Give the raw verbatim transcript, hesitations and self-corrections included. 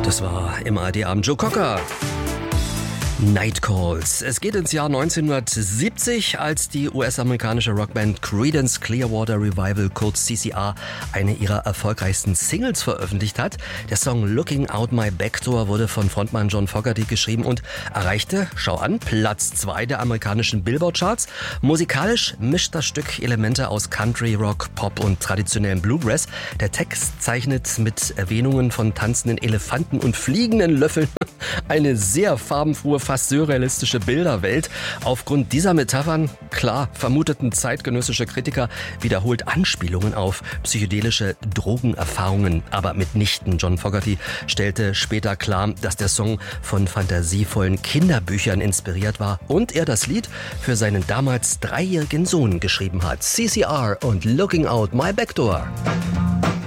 Das war im A R D-Abend Joe Cocker. Night Calls. Es geht ins Jahr neunzehnhundertsiebzig, als die U S-amerikanische Rockband Creedence Clearwater Revival, kurz C C R, eine ihrer erfolgreichsten Singles veröffentlicht hat. Der Song Looking Out My Backdoor wurde von Frontmann John Fogerty geschrieben und erreichte, schau an, Platz zwei der amerikanischen Billboard-Charts. Musikalisch mischt das Stück Elemente aus Country, Rock, Pop und traditionellem Bluegrass. Der Text zeichnet mit Erwähnungen von tanzenden Elefanten und fliegenden Löffeln eine sehr farbenfrohe, fast surrealistische Bilderwelt. Aufgrund dieser Metaphern, klar, vermuteten zeitgenössische Kritiker wiederholt Anspielungen auf psychedelische Drogenerfahrungen, aber mitnichten. John Fogerty stellte später klar, dass der Song von fantasievollen Kinderbüchern inspiriert war und er das Lied für seinen damals dreijährigen Sohn geschrieben hat. C C R und Looking Out My Backdoor.